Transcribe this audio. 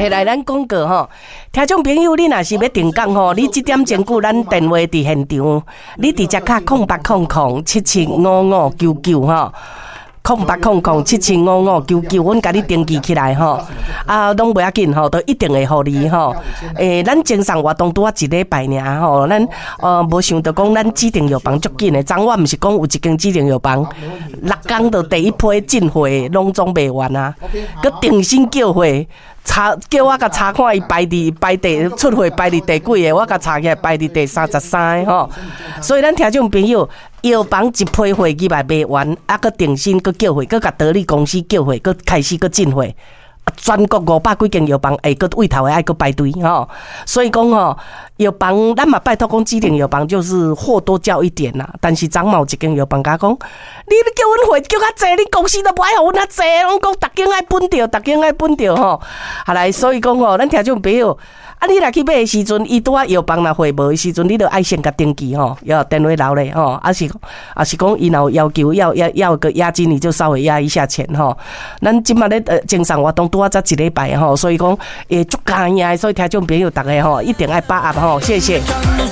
摕来咱广告吼，听众朋友，你若是要订购吼，你这点前句咱电话伫现场，你直接卡0800775599吼。0800775599，阮甲你登记起来吼，拢袂要紧吼，都一定会互你吼。咱精神活动拄啊1礼拜尔吼，咱无想到讲咱指定药房足紧的，昨晚毋是讲有一间指定药房，6天就第一批进货，拢总卖完啊，佮定薪叫货。叫我甲查看伊排第出货排第第几个，我甲查起来排第第33个吼。所以咱听众朋友，药房一批货入来卖完，佮定薪佮叫货，佮甲得力公司叫货，佮开始佮进货。全国500几间药房，佮位头爱佮排队吼，所以讲吼，药房咱嘛拜托讲指定药房就是货多叫一点啦。但是昨晚有一间药房甲讲，你要叫阮货叫较济，你公司都不爱互阮较济，拢讲逐间爱分着，逐间爱分着吼。好来，所以讲吼，咱听众朋友。你若去买的时阵，伊拄啊药房若货无的时阵，你著爱先甲登记吼，要电话留咧吼，是讲伊若有要求要个押金，你就稍微押一下钱吼。咱即马咧精神活动拄啊才1礼拜吼，所以讲足加赢，所以听众朋友大家吼一定爱把握吼，谢谢。